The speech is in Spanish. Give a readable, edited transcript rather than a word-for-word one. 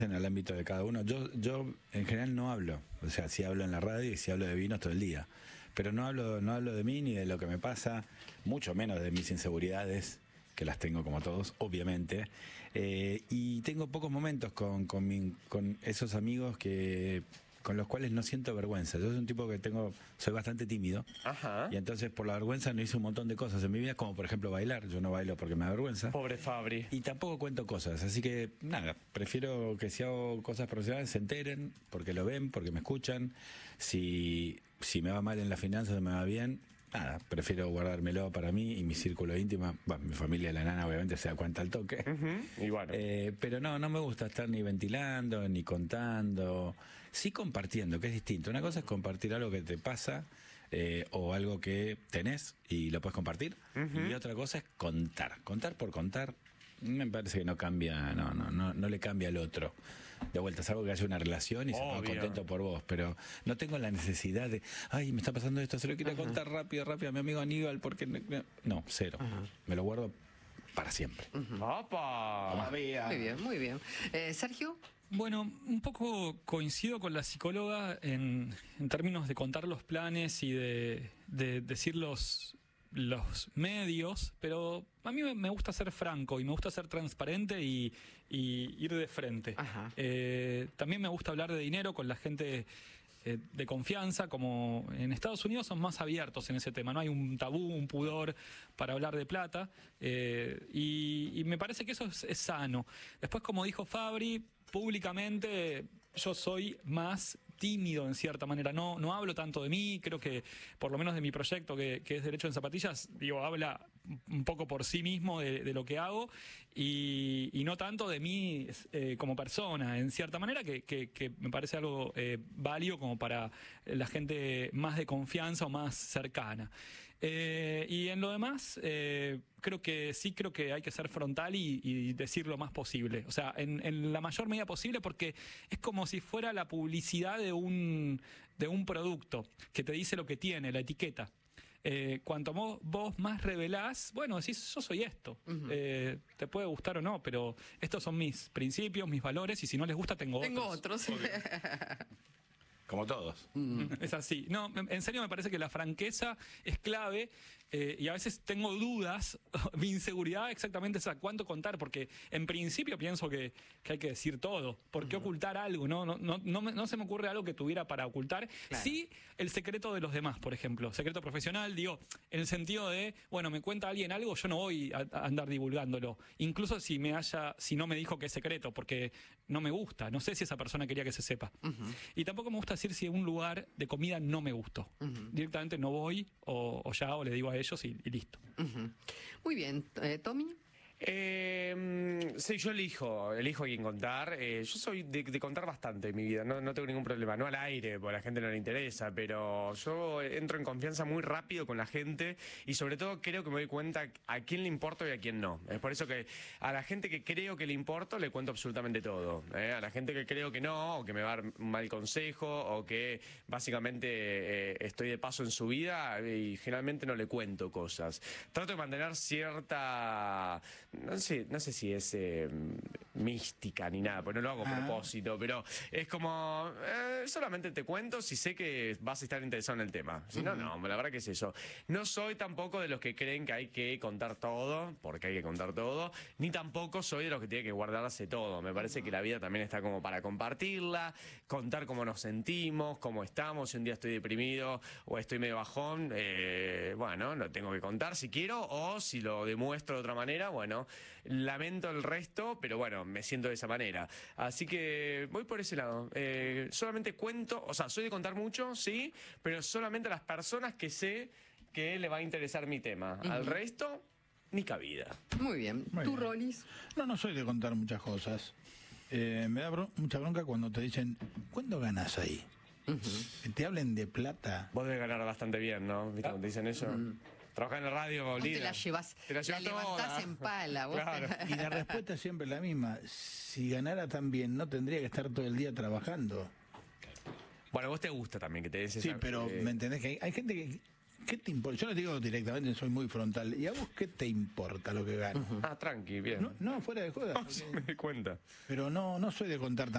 en el ámbito de cada uno. Yo en general no hablo, o sea, sí hablo en la radio y sí hablo de vinos todo el día, pero no hablo de mí ni de lo que me pasa, mucho menos de mis inseguridades, que las tengo como todos, obviamente, y tengo pocos momentos con esos amigos con los cuales no siento vergüenza. Yo soy un tipo soy bastante tímido. Ajá. Y entonces por la vergüenza no hice un montón de cosas en mi vida, como por ejemplo bailar. Yo no bailo porque me da vergüenza. Pobre Fabri. Y tampoco cuento cosas, así que nada, prefiero que si hago cosas profesionales se enteren, porque lo ven, porque me escuchan. Si me va mal en las finanzas o me va bien, nada, prefiero guardármelo para mí y mi círculo íntimo. Bueno, mi familia, la nana, obviamente se da cuenta al toque. Y bueno. Pero no me gusta estar ni ventilando, ni contando. Sí compartiendo, que es distinto. Una cosa es compartir algo que te pasa o algo que tenés y lo puedes compartir. Y otra cosa es contar. Contar por contar me parece que no cambia, no le cambia al otro. De vuelta, es algo que haya una relación y se pone contento por vos, pero no tengo la necesidad de, ay, me está pasando esto, se lo quiero contar rápido a mi amigo Aníbal, porque no, cero. Me lo guardo para siempre. ¡Opa! Muy bien, muy bien. Sergio. Bueno, un poco coincido con la psicóloga en términos de contar los planes y de decir los medios, pero a mí me gusta ser franco y me gusta ser transparente y ir de frente. También me gusta hablar de dinero con la gente de confianza, como en Estados Unidos son más abiertos en ese tema, no hay un tabú, un pudor para hablar de plata, y me parece que eso es sano. Después, como dijo Fabri, públicamente yo soy más tímido en cierta manera, no hablo tanto de mí, creo que por lo menos de mi proyecto que es Derecho en Zapatillas, habla un poco por sí mismo de lo que hago y no tanto de mí como persona, en cierta manera, que me parece algo válido como para la gente más de confianza o más cercana. Y en lo demás, creo que hay que ser frontal y decir lo más posible. O sea, en la mayor medida posible, porque es como si fuera la publicidad de un producto que te dice lo que tiene, la etiqueta. Cuanto vos más revelás, bueno, decís, yo soy esto. Te puede gustar o no, pero estos son mis principios, mis valores, y si no les gusta, tengo otros. Como todos. Es así. No, en serio me parece que la franqueza es clave, y a veces tengo dudas, mi inseguridad exactamente es a cuánto contar, porque en principio pienso que hay que decir todo. ¿Por qué ocultar algo? No se me ocurre algo que tuviera para ocultar. Claro. Sí, el secreto de los demás, por ejemplo. Secreto profesional, digo, en el sentido de, bueno, me cuenta alguien algo, yo no voy a andar divulgándolo. Incluso si no me dijo que es secreto, porque no me gusta. No sé si esa persona quería que se sepa. Y tampoco me gusta decir si un lugar de comida no me gustó. Directamente no voy o le digo a ellos y listo. Muy bien. ¿Tommy? Sí, yo elijo a quién contar. Yo soy de contar bastante en mi vida, no tengo ningún problema. No al aire, porque a la gente no le interesa, pero yo entro en confianza muy rápido con la gente y sobre todo creo que me doy cuenta a quién le importo y a quién no. Es por eso que a la gente que creo que le importo le cuento absolutamente todo. A la gente que creo que no, o que me va a dar un mal consejo, o que básicamente estoy de paso en su vida y generalmente no le cuento cosas. Trato de mantener cierta... No sé si es mística ni nada, pues no lo hago a propósito, pero es como, solamente te cuento si sé que vas a estar interesado en el tema. Si no, la verdad que es eso. No soy tampoco de los que creen que hay que contar todo, porque hay que contar todo, ni tampoco soy de los que tiene que guardarse todo. Me parece que la vida también está como para compartirla, contar cómo nos sentimos, cómo estamos, si un día estoy deprimido o estoy medio bajón, bueno, lo tengo que contar si quiero, o si lo demuestro de otra manera, bueno, lamento el resto, pero bueno, me siento de esa manera. Así que voy por ese lado. Solamente cuento, o sea, soy de contar mucho, sí, pero solamente a las personas que sé que le va a interesar mi tema. Al resto, ni cabida. Muy bien. ¿Tú, Rolis? No soy de contar muchas cosas. Me da mucha bronca cuando te dicen, ¿cuándo ganas ahí? Que te hablen de plata. Vos debes ganar bastante bien, ¿no? ¿Viste cuando te dicen eso? Trabajás en la radio, líder. Te la llevas, la levantás en pala. Vos claro. Y la respuesta es siempre la misma. Si ganara tan bien, no tendría que estar todo el día trabajando. Bueno, a vos te gusta también que te des esa... Sí, pero ¿me entendés? Que hay gente ¿qué te importa? Yo les digo directamente, soy muy frontal. ¿Y a vos qué te importa lo que gano? Ah, tranqui, bien. No, fuera de joda. Me di cuenta. Pero no soy de contar